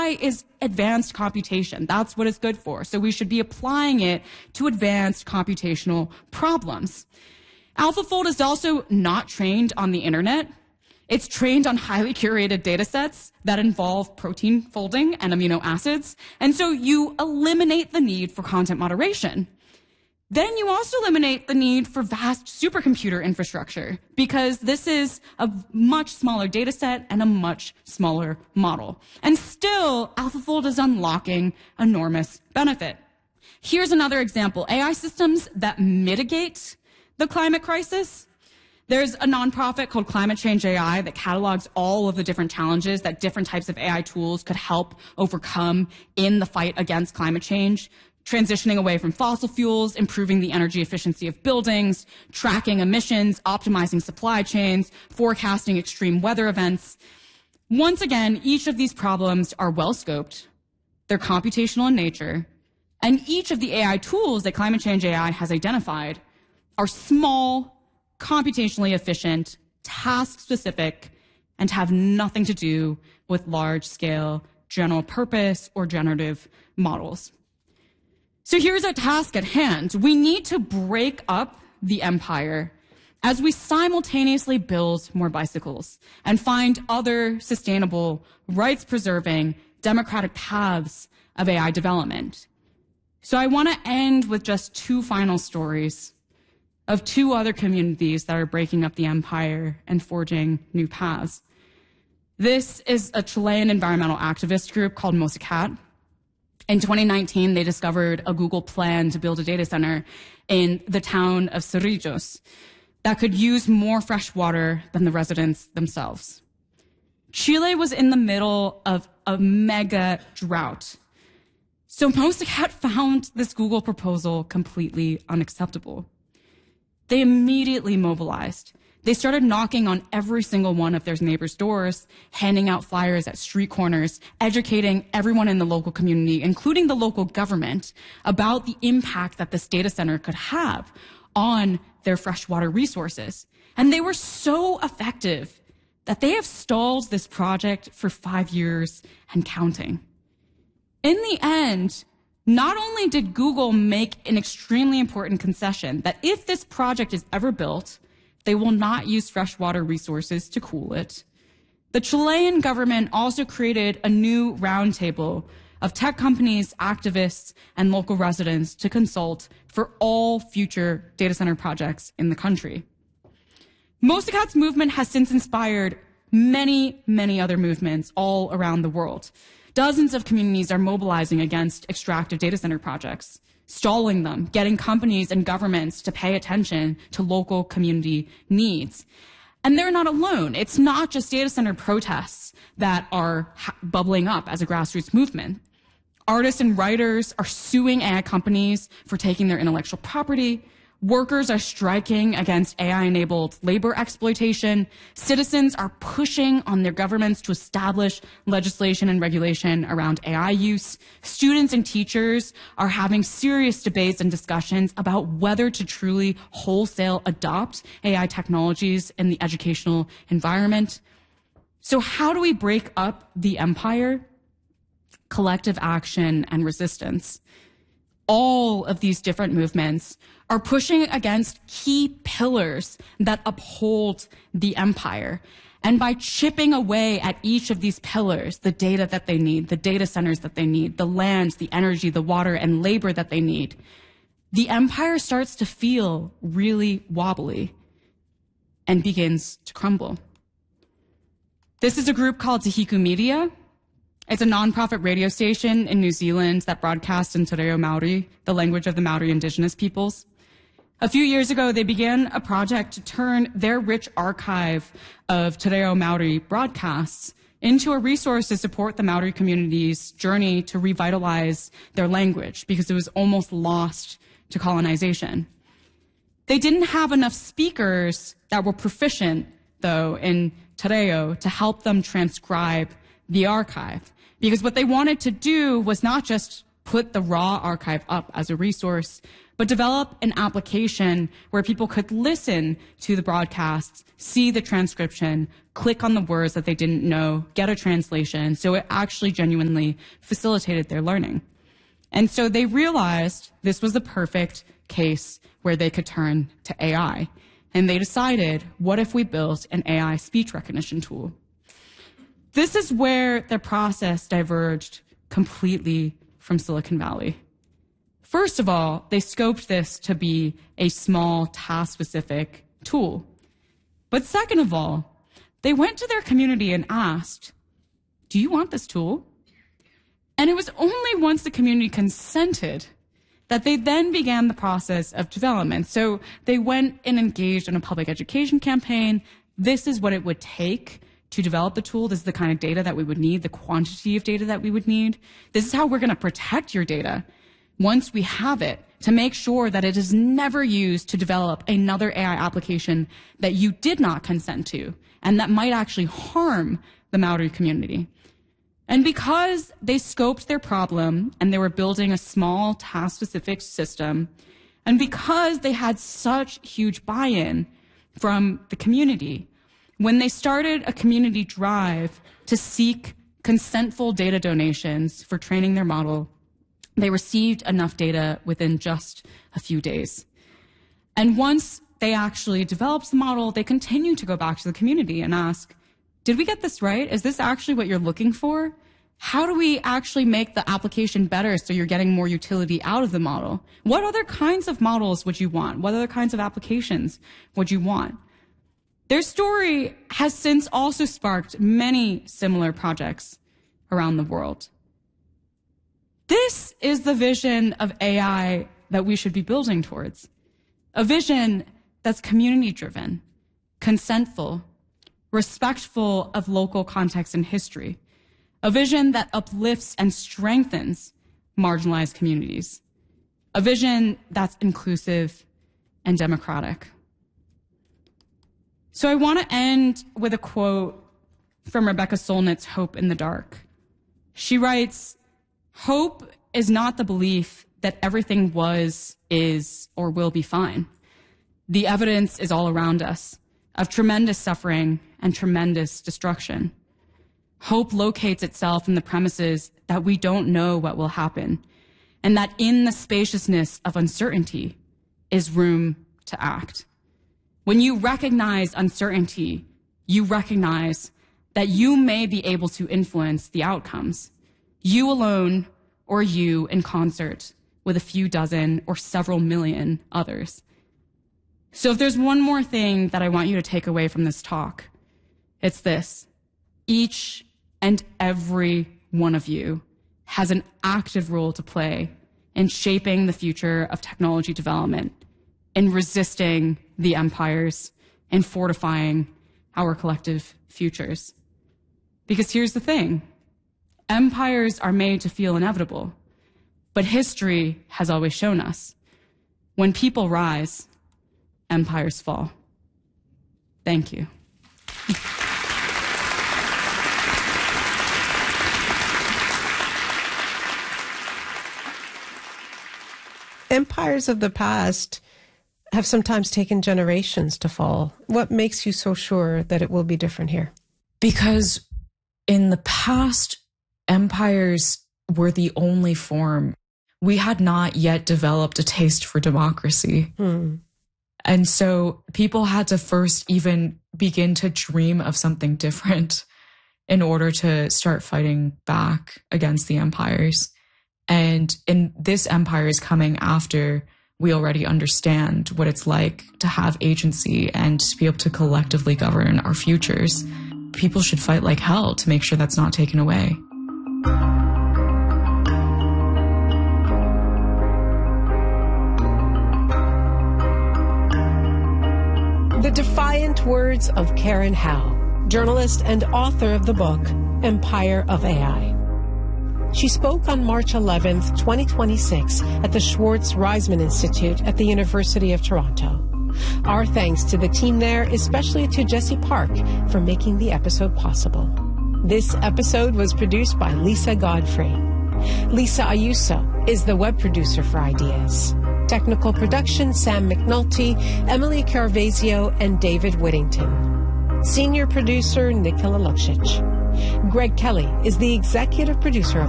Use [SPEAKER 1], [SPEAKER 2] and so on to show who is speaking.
[SPEAKER 1] AI is advanced computation. That's what it's good for. So we should be applying it to advanced computational problems. AlphaFold is also not trained on the internet. It's trained on highly curated data sets that involve protein folding and amino acids. And so you eliminate the need for content moderation. Then you also eliminate the need for vast supercomputer infrastructure, because this is a much smaller data set and a much smaller model. And still, AlphaFold is unlocking enormous benefit. Here's another example. AI systems that mitigate the climate crisis. There's a nonprofit called Climate Change AI that catalogs all of the different challenges that different types of AI tools could help overcome in the fight against climate change. Transitioning away from fossil fuels, improving the energy efficiency of buildings, tracking emissions, optimizing supply chains, forecasting extreme weather events. Once again, each of these problems are well scoped. They're computational in nature. And each of the AI tools that Climate Change AI has identified are small, computationally efficient, task-specific, and have nothing to do with large-scale general purpose or generative models. So here's our task at hand. We need to break up the empire as we simultaneously build more bicycles and find other sustainable, rights-preserving, democratic paths of AI development. So I want to end with just two final stories of two other communities that are breaking up the empire and forging new paths. This is a Chilean environmental activist group called Mosacat. In 2019, they discovered a Google plan to build a data center in the town of Cerrillos that could use more fresh water than the residents themselves. Chile was in the middle of a mega drought. So Mosacat found this Google proposal completely unacceptable. They immediately mobilized. They started knocking on every single one of their neighbors' doors, handing out flyers at street corners, educating everyone in the local community, including the local government, about the impact that this data center could have on their freshwater resources. And they were so effective that they have stalled this project for 5 years and counting. In the end, not only did Google make an extremely important concession that if this project is ever built, they will not use freshwater resources to cool it. The Chilean government also created a new roundtable of tech companies, activists, and local residents to consult for all future data center projects in the country. Mosacat's movement has since inspired many, many other movements all around the world. Dozens of communities are mobilizing against extractive data center projects, stalling them, getting companies and governments to pay attention to local community needs. And they're not alone. It's not just data center protests that are bubbling up as a grassroots movement. Artists and writers are suing AI companies for taking their intellectual property. Workers are striking against AI-enabled labor exploitation. Citizens are pushing on their governments to establish legislation and regulation around AI use. Students and teachers are having serious debates and discussions about whether to truly wholesale adopt AI technologies in the educational environment. So how do we break up the empire? Collective action and resistance. All of these different movements are pushing against key pillars that uphold the empire. And by chipping away at each of these pillars, the data that they need, the data centers that they need, the lands, the energy, the water, and labor that they need, the empire starts to feel really wobbly and begins to crumble. This is a group called Te Hiku Media. It's a nonprofit radio station in New Zealand that broadcasts in Te Reo Maori, the language of the Maori indigenous peoples. A few years ago, they began a project to turn their rich archive of Te Reo Maori broadcasts into a resource to support the Maori community's journey to revitalize their language because it was almost lost to colonization. They didn't have enough speakers that were proficient, though, in Te Reo to help them transcribe the archive. Because what they wanted to do was not just put the raw archive up as a resource, but develop an application where people could listen to the broadcasts, see the transcription, click on the words that they didn't know, get a translation. So it actually genuinely facilitated their learning. And so they realized this was the perfect case where they could turn to AI. And they decided, what if we built an AI speech recognition tool? This is where the process diverged completely from Silicon Valley. First of all, they scoped this to be a small task-specific tool. But second of all, they went to their community and asked, do you want this tool? And it was only once the community consented that they then began the process of development. So they went and engaged in a public education campaign. This is what it would take to develop the tool. This is the kind of data that we would need, the quantity of data that we would need. This is how we're going to protect your data once we have it, to make sure that it is never used to develop another AI application that you did not consent to and that might actually harm the Maori community. And because they scoped their problem and they were building a small task-specific system, and because they had such huge buy-in from the community, when they started a community drive to seek consentful data donations for training their model, they received enough data within just a few days. And once they actually developed the model, they continued to go back to the community and ask, did we get this right? Is this actually what you're looking for? How do we actually make the application better so you're getting more utility out of the model? What other kinds of models would you want? What other kinds of applications would you want? Their story has since also sparked many similar projects around the world. This is the vision of AI that we should be building towards. A vision that's community-driven, consentful, respectful of local context and history. A vision that uplifts and strengthens marginalized communities. A vision that's inclusive and democratic. So I want to end with a quote from Rebecca Solnit's Hope in the Dark. She writes, "Hope is not the belief that everything was, is, or will be fine. The evidence is all around us of tremendous suffering and tremendous destruction. Hope locates itself in the premises that we don't know what will happen, and that in the spaciousness of uncertainty is room to act. When you recognize uncertainty, you recognize that you may be able to influence the outcomes, you alone or you in concert with a few dozen or several million others. So if there's one more thing that I want you to take away from this talk, it's this: each and every one of you has an active role to play in shaping the future of technology development, in resisting the empires, in fortifying our collective futures. Because here's the thing: empires are made to feel inevitable, but history has always shown us, when people rise, empires fall. Thank you.
[SPEAKER 2] Empires of the past have sometimes taken generations to fall. What makes you so sure that it will be different here?
[SPEAKER 3] Because in the past, empires were the only form. We had not yet developed a taste for democracy. And so people had to first even begin to dream of something different in order to start fighting back against the empires. And this empire is coming after we already understand what it's like to have agency and to be able to collectively govern our futures. People should fight like hell to make sure that's not taken away.
[SPEAKER 2] The defiant words of Karen Howe, journalist and author of the book, Empire of AI. She spoke on March 11th, 2026 at the Schwartz Reisman Institute at the University of Toronto. Our thanks to the team there, especially to Jesse Park for making the episode possible. This episode was produced by Lisa Godfrey. Lisa Ayuso is the web producer for Ideas. Technical production, Sam McNulty, Emily Carvazio, and David Whittington. Senior producer, Nikola Luksic. Greg Kelly is the executive producer of